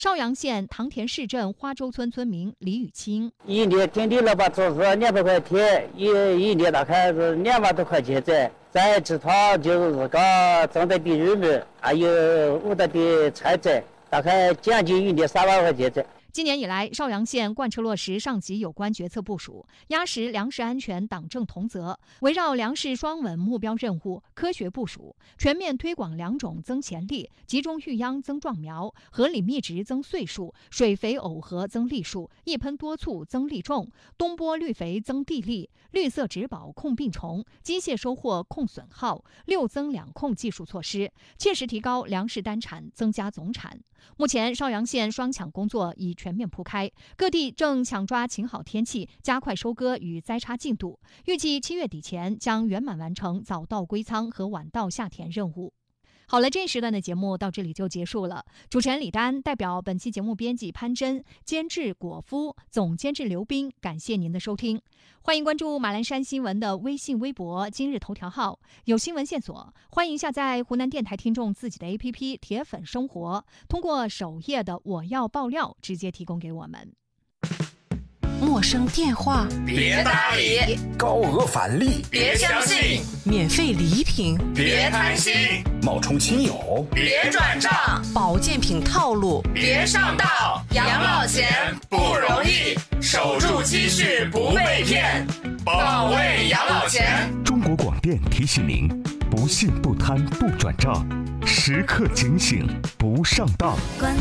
邵阳县唐田市镇花洲村村民李雨清： 一年定的了吧，就是200块田，一年大概是2万多块钱在。再其他就是个种的玉米，还有五的菜籽，大概将近一年3万块钱在。 今年以来，邵阳县贯彻落实上级有关决策部署，压实粮食安全党政同责，围绕粮食双稳目标任务科学部署，全面推广良种增潜力，集中育秧增壮苗，合理密植增穗数，水肥耦合增粒数，一喷多促增粒重，东播绿肥增地力，绿色植保控病虫，机械收获控损耗，6增2控技术措施，切实提高粮食单产，增加总产。目前，邵阳县双抢工作已全面铺开，各地正抢抓晴好天气，加快收割与栽插进度，预计7月底前将圆满完成早稻归仓和晚稻下田任务。好了，这一时段的节目到这里就结束了。主持人李丹代表本期节目编辑潘真、监制果夫、总监制刘斌，感谢您的收听。欢迎关注马栏山新闻的微信、微博、今日头条号，有新闻线索，欢迎下载湖南电台听众自己的 APP 铁粉生活，通过首页的我要爆料直接提供给我们。 陌生电话别搭理， 高额返利别相信， 免费礼品别贪心， 冒充亲友别转账， 保健品套路别上当。养老钱不容易，守住积蓄不被骗，保卫养老钱。 中国广电提醒您：不信不贪不转账，时刻警醒不上当。